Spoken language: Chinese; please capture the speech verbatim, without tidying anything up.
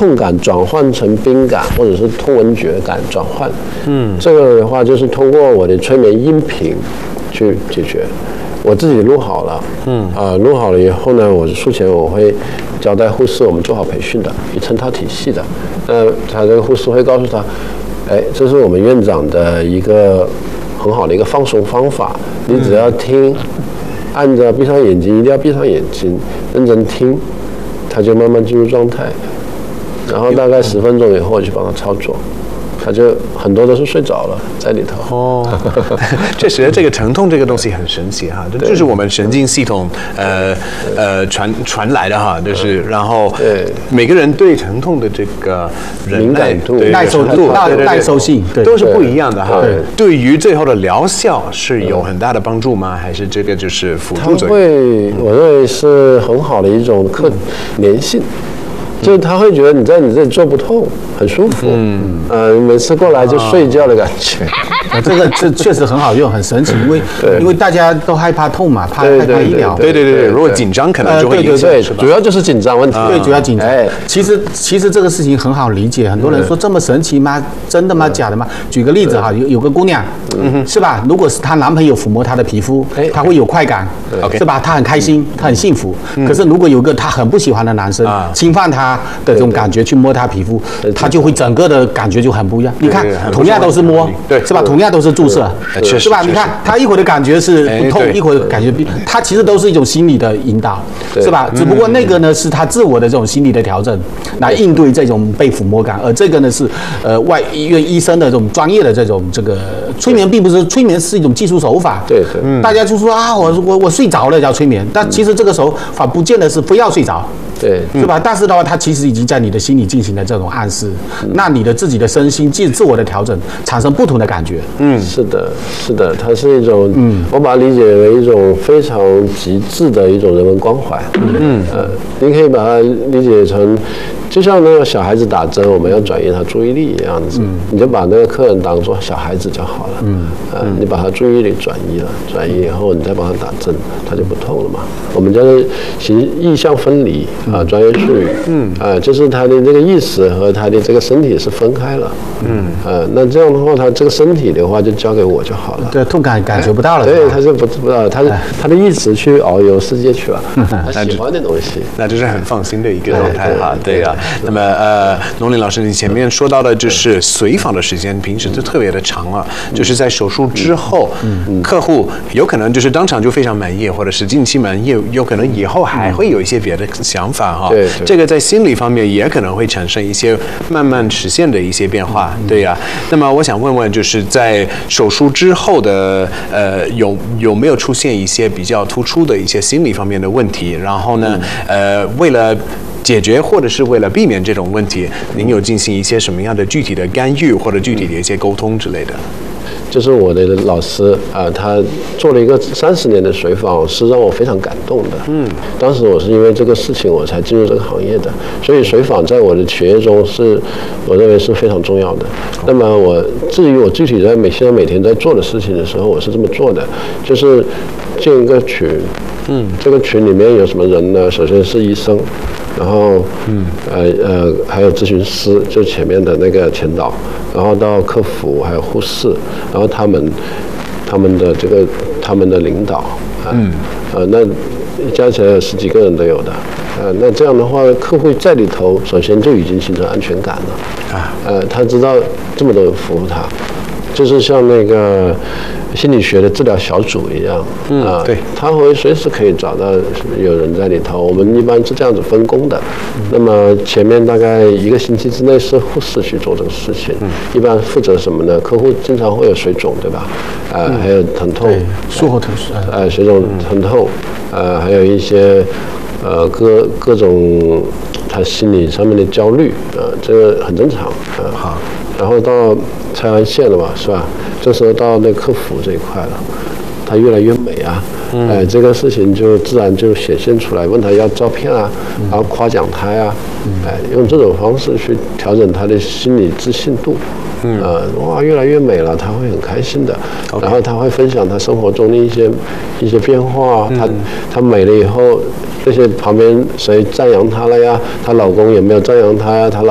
痛感转换成冰感，或者是痛闻觉感转换。嗯，这个的话就是通过我的催眠音频去解决。我自己录好了，嗯，啊、呃，录好了以后呢，我术前我会交代护士，我们做好培训的，一成套体系的。那他这个护士会告诉他，哎，这是我们院长的一个很好的一个放松方法，你只要听，按着闭上眼睛，一定要闭上眼睛，认真听，他就慢慢进入状态。然后大概十分钟以后，我去帮他操作。他就很多都是睡着了在里头。 哦，确实，这个疼痛这个东西很神奇哈，这就是我们神经系统呃呃传传来的哈，就是然后每个人对疼痛的这个敏感度、 耐受度、耐受性都是不一样的哈。对于最后的疗效是有很大的帮助吗？还是这个就是辅助作用？ 会，我认为是很好的一种可粘性。就是他会觉得你在你这里做不痛，很舒服。嗯，呃，每次过来就睡觉的感觉。 啊，这个这确实很好用，很神奇，因为因为大家都害怕痛嘛，怕害怕医疗。 对对对，如果紧张可能就会影响。 对对对，主要就是紧张问题。 对，主要紧张。哎，其实其实这个事情很好理解，很多人说这么神奇吗？真的吗？假的吗？举个例子哈，有有个姑娘，嗯，是吧？如果是她男朋友抚摸她的皮肤，她会有快感，是吧？她很开心，她很幸福。可是如果有个她很不喜欢的男生侵犯她的这种感觉去摸她皮肤，她就会整个的感觉就很不一样。你看，同样都是摸，对，是吧？同样都是注射，是吧？你看她一会儿的感觉是不痛，一会儿感觉不，她其实都是一种心理的引导，是吧？只不过那个呢是她自我的这种心理的调整，来应对这种被抚摸感，而这个呢是呃外医院医生的这种专业的这种这个催眠，并不是催眠是一种技术手法。 对对， 大家就说啊，我我我睡着了叫催眠，但其实这个手法不见得是非要睡着。 对， 是吧？但是的话，它其实已经在你的心里进行了这种暗示，那你的自己的身心自自我的调整，产生不同的感觉。 嗯，是的，是的，它是一种，嗯，我把它理解为一种非常极致的一种人文关怀。嗯，呃，你可以把它理解成，就像那个小孩子打针，我们要转移他注意力一样子，嗯、你就把那个客人当做小孩子就好了。嗯，呃，你把他注意力转移了，转移以后，你再帮他打针，他就不痛了嘛。我们叫做形意象分离。啊，专业术语，嗯，啊，就是他的这个意识和他的这个身体是分开了，嗯，呃，那这样的话，他这个身体的话就交给我就好了， 对，痛感感觉不到了， 对，他就不不知道，他他的意识去遨游世界去了，他喜欢的东西， 那就是很放心的一个状态哈，对啊。那么呃，龙林老师，你前面说到的就是随访的时间，平时就特别的长啊，就是在手术之后，嗯，客户有可能就是当场就非常满意，或者是近期满意，有可能以后还会有一些别的想法。哈， 对， 这个在心理方面也可能会产生一些慢慢实现的一些变化，对呀、啊。那么我想问问，就是在手术之后的呃，有有没有出现一些比较突出的一些心理方面的问题？然后呢，呃，为了解决或者是为了避免这种问题，您有进行一些什么样的具体的干预或者具体的一些沟通之类的？ 就是我的老师啊、呃，他做了一个三十年的随访，是让我非常感动的。嗯，当时我是因为这个事情我才进入这个行业的，所以随访在我的企业中是，我认为是非常重要的。那么我至于我具体在每现在每天在做的事情的时候，我是这么做的，就是建一个群。嗯，这个群里面有什么人呢？首先是医生，然后嗯呃呃还有咨询师，就前面的那个前导，然后到客服还有护士，然后他们他们的这个他们的领导啊，嗯呃那加起来有十几个人都有的，呃那这样的话，客户在里头首先就已经形成安全感了啊，呃他知道这么多人服务他，就是像那个心理学的治疗小组一样，嗯，啊，对，他会随时可以找到有人在里头。我们一般是这样子分工的。嗯、那么前面大概一个星期之内是护士去做这个事情，嗯、一般负责什么呢？客户经常会有水肿，对吧？啊、呃，嗯、还有疼痛， 术后疼痛， 呃，水肿、疼痛，呃，还有一些呃各各种他心理上面的焦虑，呃，这个很正常，呃，好。然后到拆完线了嘛，是吧？这时候到那客服这一块了，他越来越美啊，嗯、哎，这个事情就自然就显现出来。问他要照片啊，嗯、然后夸奖他呀、嗯，哎，用这种方式去调整他的心理自信度。嗯，呃，哇，越来越美了，他会很开心的。Okay. 然后他会分享他生活中的一些一些变化，嗯、他他美了以后，这些旁边谁赞扬她了呀？她老公有没有赞扬她呀？她老